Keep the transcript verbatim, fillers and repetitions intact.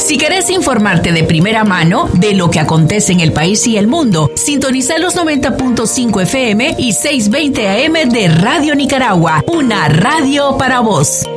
Si querés informarte de primera mano de lo que acontece en el país y el mundo, sintoniza los noventa punto cinco F M y seiscientos veinte A M de Radio Nicaragua, una radio para vos.